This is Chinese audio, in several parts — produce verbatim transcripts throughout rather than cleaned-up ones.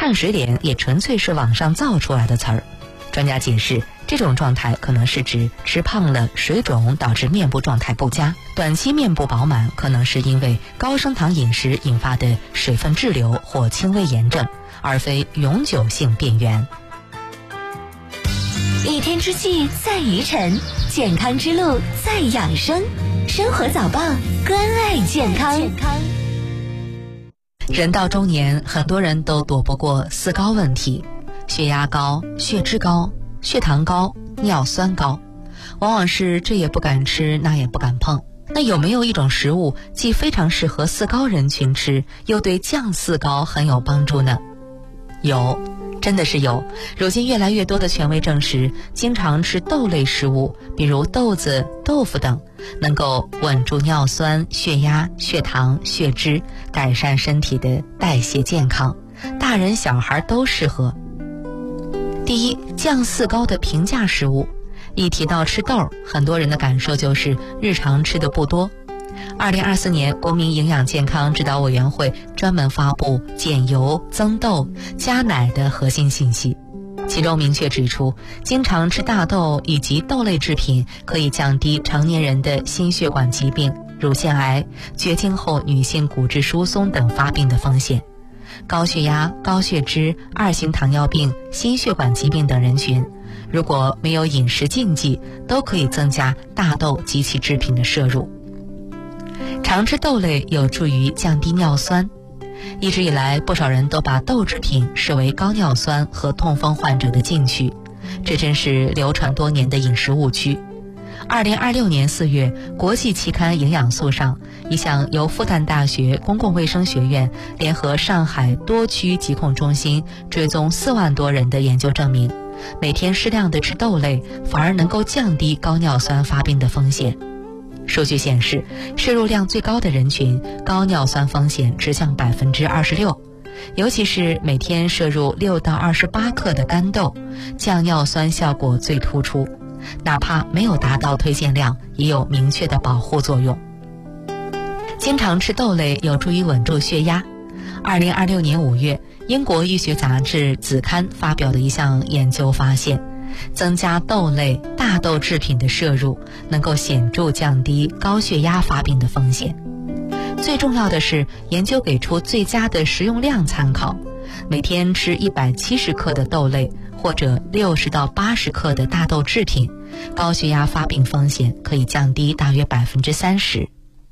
碳水脸也纯粹是网上造出来的词儿。专家解释，这种状态可能是指吃胖了、水肿导致面部状态不佳，短期面部饱满可能是因为高升糖饮食引发的水分滞留或轻微炎症，而非永久性变圆。 一天之计在于晨，健康之路在养生。生活早报，关爱健康。 人到中年，很多人都躲不过四高问题：血压高、血脂高、血糖高、尿酸高，往往是这也不敢吃，那也不敢碰。那有没有一种食物既非常适合四高人群吃，又对降四高很有帮助呢？有，真的是有。如今越来越多的权威证实，经常吃豆类食物，比如豆子、豆腐等，能够稳住尿酸、血压、血糖、血脂，改善身体的代谢健康，大人小孩都适合。第一，降四高的平价食物。一提到吃豆，很多人的感受就是日常吃的不多。二零二四年国民营养健康指导委员会专门发布减油、增豆、加奶的核心信息，其中明确指出，经常吃大豆以及豆类制品可以降低成年人的心血管疾病、乳腺癌、绝经后女性骨质疏松等发病的风险。高血压、高血脂、二型糖尿病、心血管疾病等人群，如果没有饮食禁忌，都可以增加大豆及其制品的摄入。常吃豆类有助于降低尿酸。一直以来，不少人都把豆制品视为高尿酸和痛风患者的禁区，这真是流传多年的饮食误区。二零二六年四月，国际期刊营养素上，一项由复旦大学公共卫生学院联合上海多区疾控中心追踪四万多人的研究证明，每天适量的吃豆类反而能够降低高尿酸发病的风险。数据显示，摄入量最高的人群，高尿酸风险直降百分之二十六，尤其是每天摄入六到二十八克的干豆，降尿酸效果最突出，哪怕没有达到推荐量，也有明确的保护作用。经常吃豆类有助于稳住血压。二零二六年五月，英国医学杂志子刊发表的一项研究发现，增加豆类、大豆制品的摄入，能够显著降低高血压发病的风险。最重要的是，研究给出最佳的食用量参考，每天吃一百七十克的豆类，或者六十到八十克的大豆制品，高血压发病风险可以降低大约百分之三十。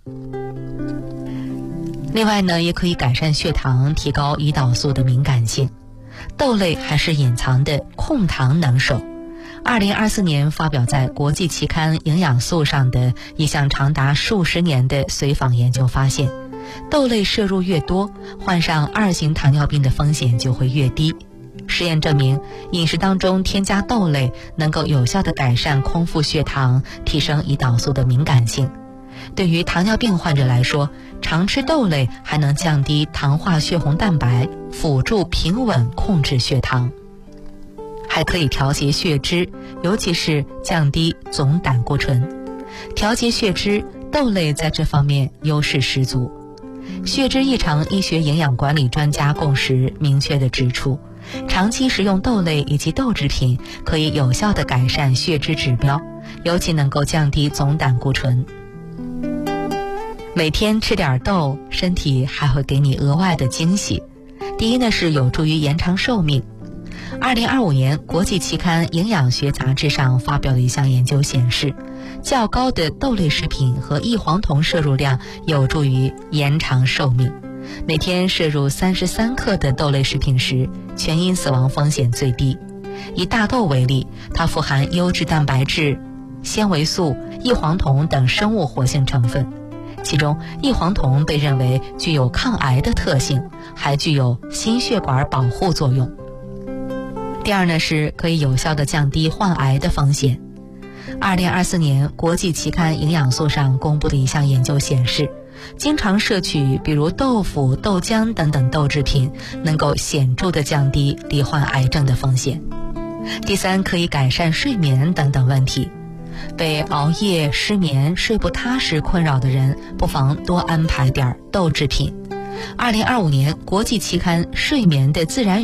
另外呢，也可以改善血糖，提高胰岛素的敏感性。豆类还是隐藏的控糖能手。二零二四年发表在国际期刊营养素上的一项长达数十年的随访研究发现，豆类摄入越多，患上二型糖尿病的风险就会越低。实验证明，饮食当中添加豆类能够有效地改善空腹血糖，提升胰岛素的敏感性。对于糖尿病患者来说，常吃豆类还能降低糖化血红蛋白，辅助平稳控制血糖，还可以调节血脂，尤其是降低总胆固醇。调节血脂，豆类在这方面优势十足。血脂异常医学营养管理专家共识明确地指出，长期食用豆类以及豆制品可以有效地改善血脂指标，尤其能够降低总胆固醇。每天吃点豆，身体还会给你额外的惊喜。第一呢，是有助于延长寿命。二零二五年国际期刊营养学杂志上发表的一项研究显示，较高的豆类食品和异黄酮摄入量有助于延长寿命。每天摄入三十三克的豆类食品时，全因死亡风险最低。以大豆为例，它富含优质蛋白质、纤维素、异黄酮等生物活性成分，其中异黄酮被认为具有抗癌的特性，还具有心血管保护作用。第二呢，是可以有效地降低患癌的风险。二零二四年国际期刊营养素上公布的一项研究显示，经常摄取比如豆腐、豆浆等等豆制品，能够显著地降低罹患癌症的风险。第三，可以改善睡眠等等问题。被熬夜、失眠、睡不踏实困扰的人，不妨多安排点豆制品。二零二五年国际期刊《睡眠的自然》